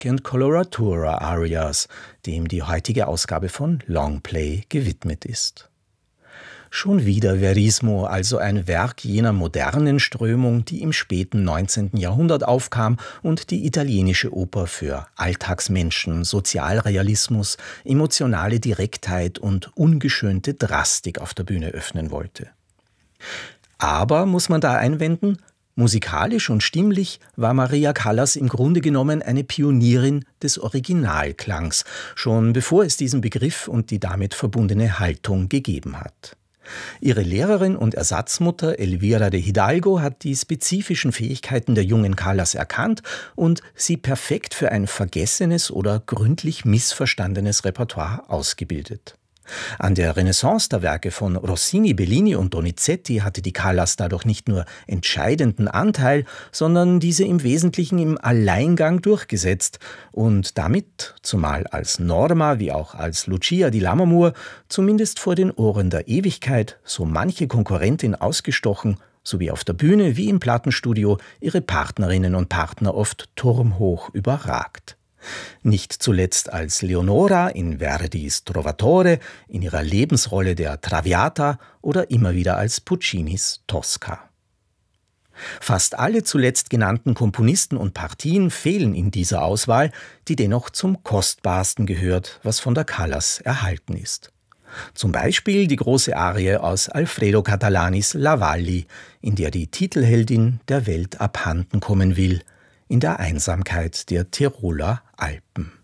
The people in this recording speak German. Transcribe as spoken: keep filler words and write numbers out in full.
and Coloratura Arias, dem die heutige Ausgabe von Longplay gewidmet ist. Schon wieder Verismo, also ein Werk jener modernen Strömung, die im späten neunzehnten Jahrhundert aufkam und die italienische Oper für Alltagsmenschen, Sozialrealismus, emotionale Direktheit und ungeschönte Drastik auf der Bühne öffnen wollte. Aber, muss man da einwenden, musikalisch und stimmlich war Maria Callas im Grunde genommen eine Pionierin des Originalklangs, schon bevor es diesen Begriff und die damit verbundene Haltung gegeben hat. Ihre Lehrerin und Ersatzmutter Elvira de Hidalgo hat die spezifischen Fähigkeiten der jungen Callas erkannt und sie perfekt für ein vergessenes oder gründlich missverstandenes Repertoire ausgebildet. An der Renaissance der Werke von Rossini, Bellini und Donizetti hatte die Callas dadurch nicht nur entscheidenden Anteil, sondern diese im Wesentlichen im Alleingang durchgesetzt und damit, zumal als Norma wie auch als Lucia di Lammermoor, zumindest vor den Ohren der Ewigkeit so manche Konkurrentin ausgestochen, sowie auf der Bühne wie im Plattenstudio ihre Partnerinnen und Partner oft turmhoch überragt. Nicht zuletzt als Leonora in Verdis Trovatore, in ihrer Lebensrolle der Traviata oder immer wieder als Puccinis Tosca. Fast alle zuletzt genannten Komponisten und Partien fehlen in dieser Auswahl, die dennoch zum Kostbarsten gehört, was von der Callas erhalten ist. Zum Beispiel die große Arie aus Alfredo Catalanis La Valli, in der die Titelheldin der Welt abhanden kommen will, in der Einsamkeit der Tiroler Alpen.